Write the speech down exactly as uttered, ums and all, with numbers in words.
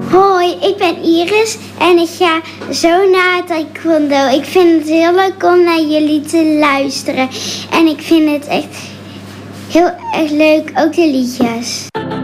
Hoi, ik ben Iris en ik ga zo naar taekwondo. Ik vind het heel leuk om naar jullie te luisteren. En ik vind het echt heel erg leuk, ook de liedjes.